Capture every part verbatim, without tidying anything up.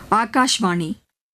ஆகாஷ்வாணி.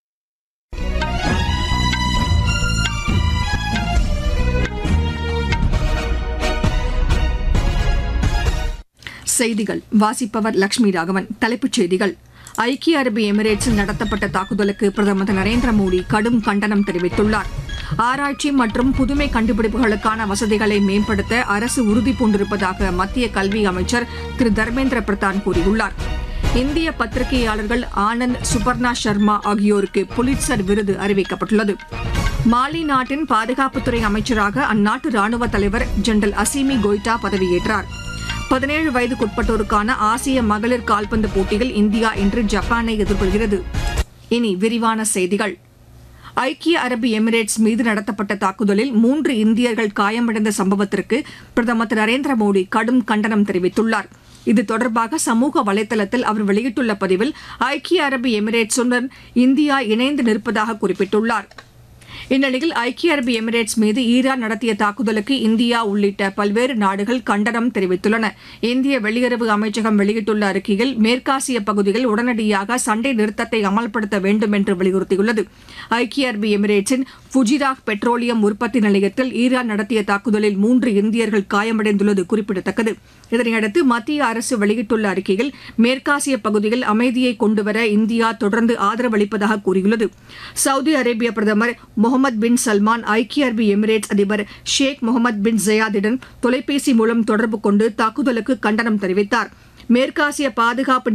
செய்திகள் வாசிப்பவர் லட்சுமி ராகவன். தலைப்புச் செய்திகள்: ஐக்கிய அரபு எமிரேட்ஸில் நடத்தப்பட்ட தாக்குதலுக்கு பிரதமர் திரு நரேந்திர மோடி கடும் கண்டனம் தெரிவித்துள்ளார். ஆராய்ச்சி மற்றும் புதுமை கண்டுபிடிப்புகளுக்கான வசதிகளை மேம்படுத்த அரசு உறுதிபூண்டிருப்பதாக மத்திய கல்வி அமைச்சர் திரு தர்மேந்திர பிரதான் கூறியுள்ளார். இந்திய பத்திரிகையாளர்கள் ஆனந்த் சுபர்ணா சர்மா ஆகியோருக்கு புலிட்சர் விருது அறிவிக்கப்பட்டுள்ளது. மாலி நாட்டின் பாதுகாப்புத்துறை அமைச்சராக அந்நாட்டு ராணுவ தலைவர் ஜெனரல் அசிமி கோய்டா பதவியேற்றார். பதினேழு வயதுக்குட்பட்டோருக்கான ஆசிய மகளிர் கால்பந்து போட்டியில் இந்தியா இன்று ஜப்பானை எதிர்கொள்கிறது. இனி விரிவான செய்திகள். ஐக்கிய அரபு எமிரேட்ஸ் மீது நடத்தப்பட்ட தாக்குதலில் மூன்று இந்தியர்கள் காயமடைந்த சம்பவத்திற்கு பிரதமர் திரு நரேந்திர மோடி கடும் கண்டனம் தெரிவித்துள்ளார். இது தொடர்பாக சமூக வலைதளத்தில் அவர் வெளியிட்டுள்ள பதிவில் ஐக்கிய அரபு எமிரேட்ஸுடன் இந்தியா இணைந்து நிற்பதாக குறிப்பிட்டுள்ளார். இந்நிலையில் ஐக்கிய அரபு எமிரேட்ஸ் மீது ஈரான் நடத்திய தாக்குதலுக்கு இந்தியா உள்ளிட்ட பல்வேறு நாடுகள் கண்டனம் தெரிவித்துள்ளன. இந்திய வெளியுறவு அமைச்சகம் வெளியிட்டுள்ள அறிக்கையில் மேற்காசிய பகுதியில் உடனடியாக சண்டை நிறுத்தத்தை அமல்படுத்த வேண்டும் என்று வலியுறுத்தியுள்ளது. ஐக்கிய அரபு எமிரேட்ஸின் ஃபுஜிராக் பெட்ரோலியம் உற்பத்தி நிலையத்தில் ஈரான் நடத்திய தாக்குதலில் மூன்று இந்தியர்கள் காயமடைந்துள்ளது குறிப்பிடத்தக்கது. இதனையடுத்து மத்திய அரசு வெளியிட்டுள்ள அறிக்கையில் மேற்காசிய பகுதியில் அமைதியை கொண்டுவர இந்தியா தொடர்ந்து ஆதரவு அளிப்பதாக கூறியுள்ளது. சவுதி அரேபிய பிரதமர் முகமது பின் சல்மான் ஐக்கிய அரபு எமிரேட்ஸ் அதிபர் ஷேக் முகமது பின் ஜயாதுடன் தொலைபேசி மூலம் தொடர்பு கொண்டு தாக்குதலுக்கு கண்டனம் தெரிவித்தார். மேற்காசிய பாதுகாப்பு